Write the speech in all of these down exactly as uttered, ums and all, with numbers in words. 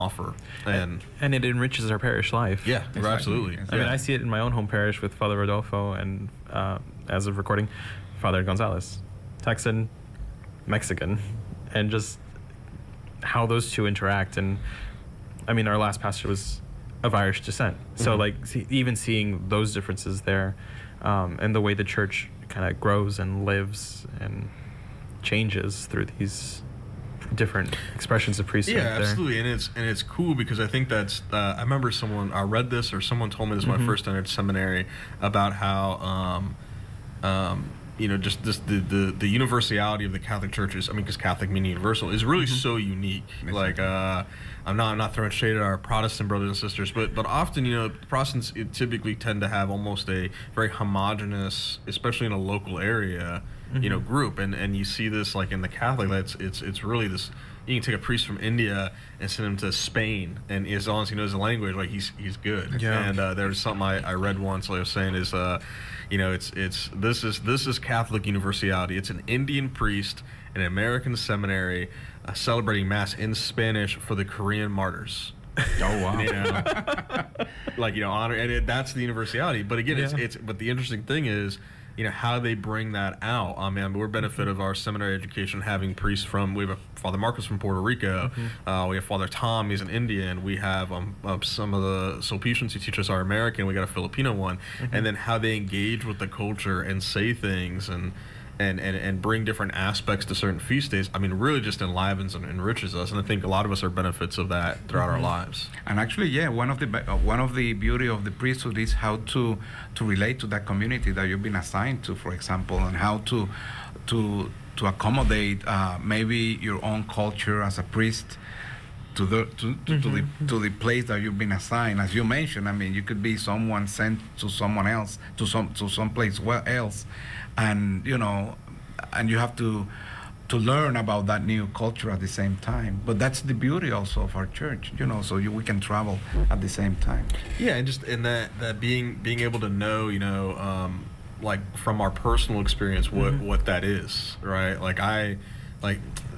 offer, and and it enriches our parish life. Yeah, exactly. absolutely. I mean, I see it in my own home parish with Father Rodolfo and, uh, as of recording, Father Gonzalez, Texan, Mexican, and just how those two interact. And I mean, our last pastor was of Irish descent, so mm-hmm. like see, even seeing those differences there, um, and the way the church kind of grows and lives and changes through these different expressions of priesthood. Yeah, there. absolutely, and it's and it's cool because I think that's. Uh, I remember someone I read this or someone told me this when mm-hmm. I first entered seminary about how, um, um, you know, just this the, the the universality of the Catholic churches. I mean, because Catholic meaning universal is really mm-hmm. so unique. Makes like, uh, I'm not I'm not throwing shade at our Protestant brothers and sisters, but but often you know Protestants typically tend to have almost a very homogenous, especially in a local area. Mm-hmm. You know, group, and, and you see this like in the Catholic. That's it's it's really this. You can take a priest from India and send him to Spain, and as long as he knows the language, like he's he's good. Yeah. And uh, there's something I, I read once. Like I was saying is, uh, you know, it's it's this is this is Catholic universality. It's an Indian priest in an American seminary uh, celebrating mass in Spanish for the Korean martyrs. Oh wow! You know, like you know, honor, and it, that's the universality. But again, yeah. it's it's. But the interesting thing is, you know, how they bring that out. I mean, we're benefit of our seminary education having priests from, we have a Father Marcos from Puerto Rico, mm-hmm. uh, we have Father Tom, he's an Indian, we have um, uh, some of the Sulpicians who teach us are American, we got a Filipino one, mm-hmm. and then how they engage with the culture and say things and and, and, and bring different aspects to certain feast days, I mean, really just enlivens and enriches us, and I think a lot of us are benefits of that throughout mm-hmm. our lives. And actually, yeah, one of the uh, one of the beauty of the priesthood is how to to relate to that community that you've been assigned to, for example, and how to to to accommodate uh, maybe your own culture as a priest to the to, to, mm-hmm. to the to the place that you've been assigned. As you mentioned, I mean, you could be someone sent to someone else, to some to some place else, and you know, and you have to to learn about that new culture at the same time. But that's the beauty also of our church, you know. So you, we can travel at the same time. Yeah, and just in that that being being able to know, you know, um, like from our personal experience, what mm-hmm. what that is, right? Like I, like.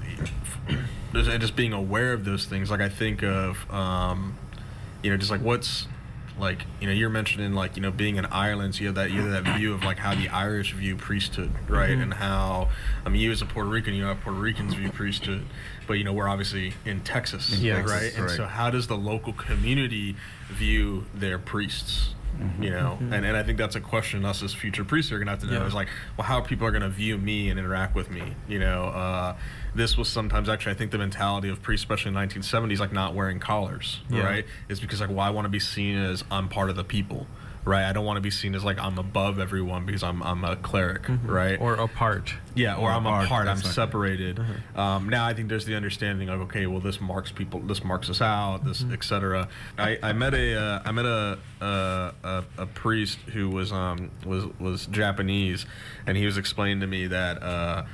And just being aware of those things, like I think of, um, you know, just like what's, like, you know, you're mentioning like, you know, being in Ireland, so you have that you have that view of like how the Irish view priesthood, right? Mm-hmm. And how, I mean, you as a Puerto Rican, you know, Puerto Ricans view priesthood, but you know, we're obviously in Texas, yeah, right? right? And so how does the local community view their priests? Mm-hmm. You know, mm-hmm. and, and I think that's a question us as future priests are going to have to know yeah. is like, well, how people are going to view me and interact with me. You know, uh, this was sometimes actually, I think the mentality of priests, especially in the nineteen seventies, like not wearing collars, yeah. right? Is because like, well, I want to be seen as I'm part of the people, right? I don't want to be seen as like I'm above everyone because I'm I'm a cleric, mm-hmm. right? Or apart. Yeah, or, or I'm apart. apart I'm right. separated. Mm-hmm. Um, now I think there's the understanding of okay, well, this marks people, this marks us out, this mm-hmm. et cetera. I, I met a uh, I met a, uh, a a priest who was um was was Japanese, and he was explaining to me that uh,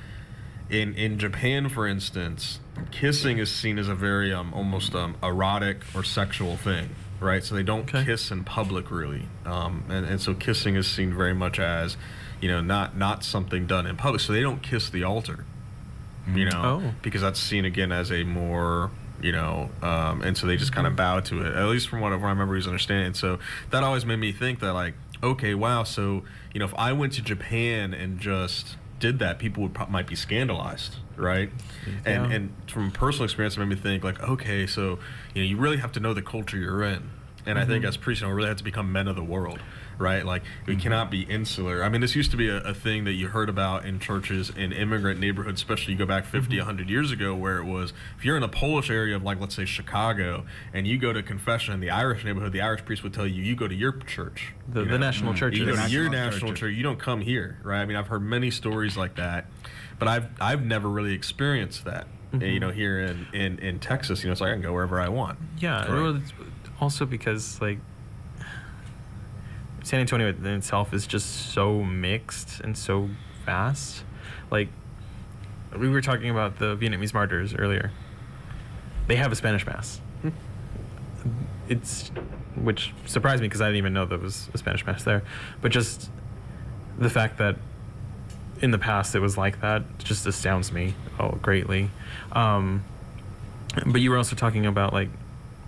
in in Japan, for instance, kissing is seen as a very um almost um erotic or sexual thing. Right, so they don't okay. kiss in public really, um, and and so kissing is seen very much as, you know, not not something done in public. So they don't kiss the altar, you know, oh. because that's seen again as a more, you know, um, and so they just kind of bow to it. At least from what I remember he's understanding. So that always made me think that like, okay, wow. So you know, if I went to Japan and just did that, people would pro- might be scandalized, right? Yeah. And and from personal experience, it made me think like, okay, so you know, you really have to know the culture you're in. And mm-hmm. I think as priests, you know, we really have to become men of the world, right? Like we mm-hmm. cannot be insular. I mean, this used to be a, a thing that you heard about in churches in immigrant neighborhoods, especially you go back fifty, mm-hmm. one hundred years ago, where it was, if you're in a Polish area of like, let's say Chicago, and you go to confession in the Irish neighborhood, the Irish priest would tell you, you go to your church. The, you the know? national mm-hmm. church. You go to national your national churches. church. You don't come here, right? I mean, I've heard many stories like that, but I've I've never really experienced that. Mm-hmm. You know, here in, in, in Texas, you know, it's like I can go wherever I want. Yeah, well, it's also because like San Antonio in itself is just so mixed and so vast. Like we were talking about the Vietnamese martyrs earlier. They have a Spanish mass. It's which surprised me because I didn't even know there was a Spanish mass there. But just the fact that in the past it was like that just astounds me oh greatly. Um, but you were also talking about like